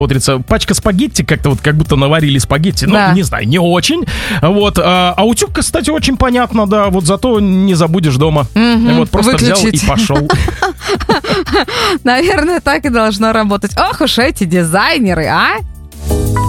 смотрится. Пачка спагетти, как-то вот как будто наварили спагетти. Ну, Да. не знаю, не очень. Вот. А утюг, кстати, очень понятно, да. Вот зато не забудешь дома. Вот просто Выключить. взял и пошел. Наверное, так и должно работать. Ох уж эти дизайнеры, а?